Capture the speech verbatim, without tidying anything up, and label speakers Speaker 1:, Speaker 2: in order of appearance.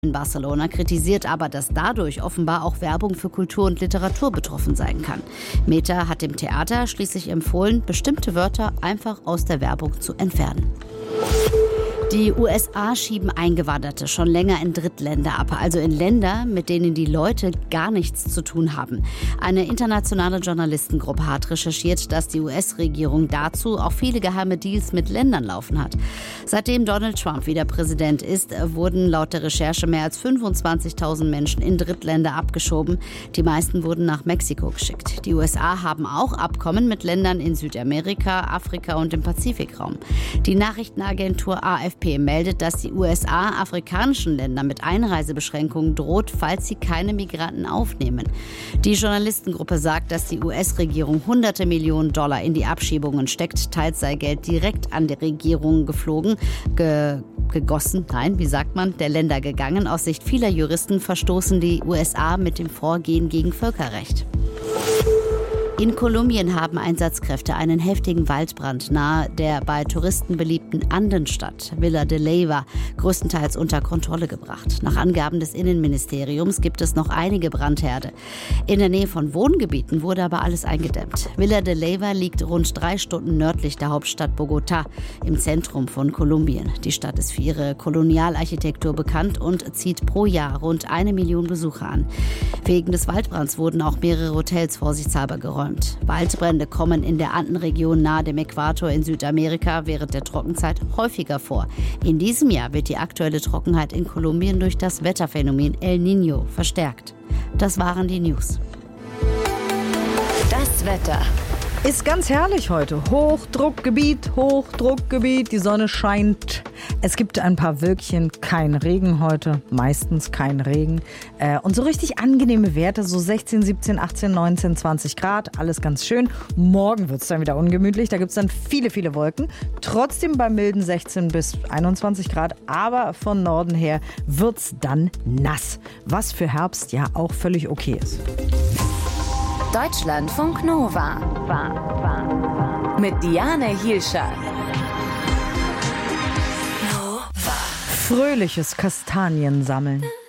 Speaker 1: in Barcelona kritisiert aber, dass dadurch offenbar auch Werbung für Kultur und Literatur betroffen sein kann. Meta hat dem Theater schließlich empfohlen, bestimmte Wörter einfach aus der Werbung zu entfernen. Die U S A schieben Eingewanderte schon länger in Drittländer ab, also in Länder, mit denen die Leute gar nichts zu tun haben. Eine internationale Journalistengruppe hat recherchiert, dass die U S-Regierung dazu auch viele geheime Deals mit Ländern laufen hat. Seitdem Donald Trump wieder Präsident ist, wurden laut der Recherche mehr als fünfundzwanzigtausend Menschen in Drittländer abgeschoben. Die meisten wurden nach Mexiko geschickt. Die U S A haben auch Abkommen mit Ländern in Südamerika, Afrika und im Pazifikraum. Die Nachrichtenagentur A F P meldet, dass die U S A afrikanischen Ländern mit Einreisebeschränkungen droht, falls sie keine Migranten aufnehmen. Die Journalistengruppe sagt, dass die U S-Regierung hunderte Millionen Dollar in die Abschiebungen steckt. Teils sei Geld direkt an die Regierungen geflogen, ge- gegossen, nein, wie sagt man, der Länder gegangen. Aus Sicht vieler Juristen verstoßen die U S A mit dem Vorgehen gegen Völkerrecht. In Kolumbien haben Einsatzkräfte einen heftigen Waldbrand nahe der bei Touristen beliebten Andenstadt Villa de Leyva größtenteils unter Kontrolle gebracht. Nach Angaben des Innenministeriums gibt es noch einige Brandherde. In der Nähe von Wohngebieten wurde aber alles eingedämmt. Villa de Leyva liegt rund drei Stunden nördlich der Hauptstadt Bogotá im Zentrum von Kolumbien. Die Stadt ist für ihre Kolonialarchitektur bekannt und zieht pro Jahr rund eine Million Besucher an. Wegen des Waldbrands wurden auch mehrere Hotels vorsichtshalber geräumt. Waldbrände kommen in der Andenregion nahe dem Äquator in Südamerika während der Trockenzeit häufiger vor. In diesem Jahr wird die aktuelle Trockenheit in Kolumbien durch das Wetterphänomen El Niño verstärkt. Das waren die News.
Speaker 2: Das Wetter.
Speaker 3: Ist ganz herrlich heute. Hochdruckgebiet, Hochdruckgebiet, die Sonne scheint. Es gibt ein paar Wölkchen, kein Regen heute, meistens kein Regen. Äh, und so richtig angenehme Werte, so sechzehn, siebzehn, achtzehn, neunzehn, zwanzig Grad, alles ganz schön. Morgen wird es dann wieder ungemütlich, da gibt es dann viele, viele Wolken. Trotzdem bei milden sechzehn bis einundzwanzig Grad, aber von Norden her wird es dann nass. Was für Herbst ja auch völlig okay ist.
Speaker 2: Deutschlandfunk Nova. War, war, war. Mit Diane Hielscher.
Speaker 3: Fröhliches Kastaniensammeln.